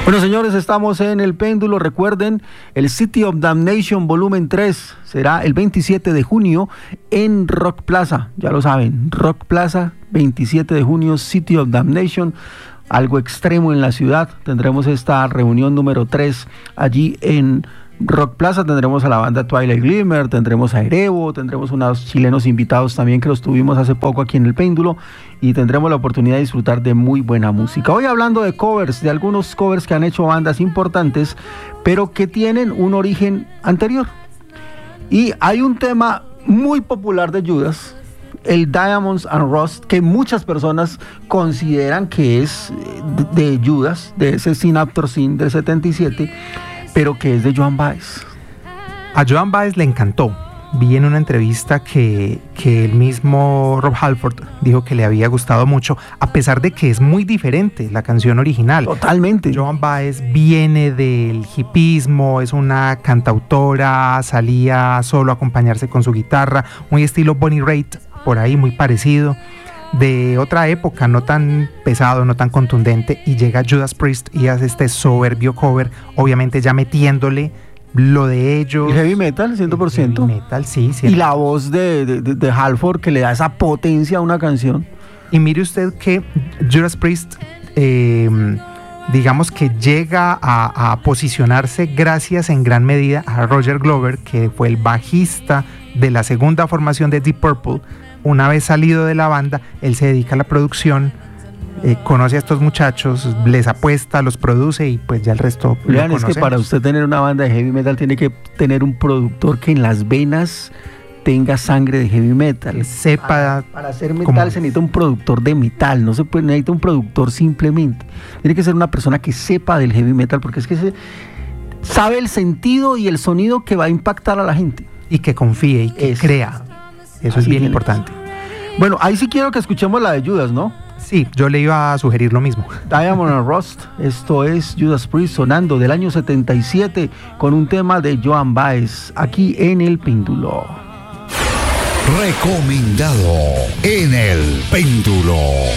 Bueno, señores, estamos en El Péndulo. Recuerden, el City of Damnation Volumen 3 será el 27 de junio en Rock Plaza. Ya lo saben, Rock Plaza, 27 de junio, City of Damnation. Algo extremo en la ciudad. Tendremos esta reunión número 3 allí en Rock Plaza. Tendremos a la banda Twilight Glimmer, tendremos a Erebo, tendremos unos chilenos invitados también que los tuvimos hace poco aquí en El Péndulo, y tendremos la oportunidad de disfrutar de muy buena música. Hoy hablando de covers, de algunos covers que han hecho bandas importantes, pero que tienen un origen anterior. Y hay un tema muy popular de Judas, el Diamonds and Rust, que muchas personas consideran que es de Judas, de ese Sin After Sin del 77, pero que es de Joan Baez. A Joan Baez le encantó. Vi en una entrevista que el mismo Rob Halford dijo que le había gustado mucho, a pesar de que es muy diferente la canción original. Totalmente. Joan Baez viene del hipismo, es una cantautora, salía solo a acompañarse con su guitarra, muy estilo Bonnie Raitt, por ahí muy parecido, de otra época, no tan pesado, no tan contundente, y llega Judas Priest y hace este soberbio cover, obviamente ya metiéndole lo de ellos. El heavy metal, 100%. Heavy metal, sí. Y la voz de Halford, que le da esa potencia a una canción. Y mire usted que Judas Priest, digamos que llega a posicionarse gracias en gran medida a Roger Glover, que fue el bajista de la segunda formación de Deep Purple. Una vez salido de la banda, él se dedica a la producción, conoce a estos muchachos, les apuesta, los produce y pues ya el resto lo Vean, conocemos. es que para usted tener una banda de heavy metal tiene que tener un productor que en las venas tenga sangre de heavy metal. Que sepa. Para hacer metal se necesita un productor de metal, no se puede, necesita un productor simplemente. Tiene que ser una persona que sepa del heavy metal, porque es que sabe el sentido y el sonido que va a impactar a la gente. Y que confíe y que crea. Eso es bien importante. Bueno, ahí sí quiero que escuchemos la de Judas, ¿no? Sí, yo le iba a sugerir lo mismo. Diamond and Rust, esto es Judas Priest sonando del año 77 con un tema de Joan Baez aquí en El Péndulo. Recomendado en El Péndulo.